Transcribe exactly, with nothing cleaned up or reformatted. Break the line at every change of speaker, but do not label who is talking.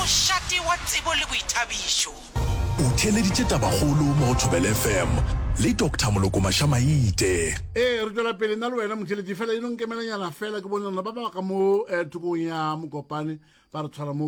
mošate wa tsebo le boithabišo.
O theleditše tabagolo mo go Thobela F M le Doctor Moloko Mashamaite.
Eh re tswela pele nna le wena motheletši fela e no nkemelanyana fela ke bonana ba ba ka mo thokong ya Mokopane ba re tshwara mo